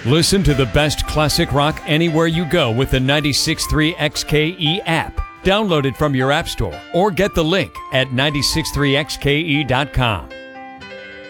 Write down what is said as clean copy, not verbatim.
Listen to the best classic rock anywhere you go with the 96.3 XKE app. Download it from your app store or get the link at 963xke.com.